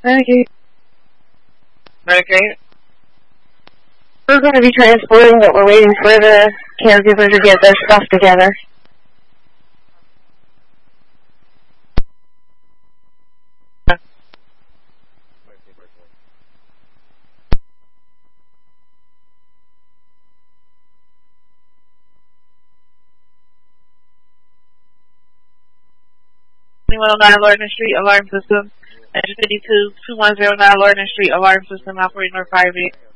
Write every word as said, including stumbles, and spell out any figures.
Medicaid. Medicaid? We're going to be transporting, but we're waiting for the caregiver to get their stuff together. twenty-one oh nine Lorton Street, alarm system. Engine fifty-two, two one zero nine Lorton Street, alarm system operating or private.